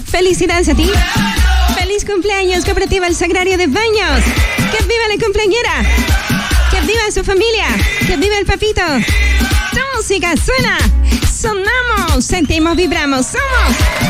Felicidades a ti. Feliz cumpleaños, Cooperativa El Sagrario de Baños. Que viva la cumpleañera. Que viva su familia. Que viva el papito. Tu música suena. Sonamos. Sentimos, vibramos. Somos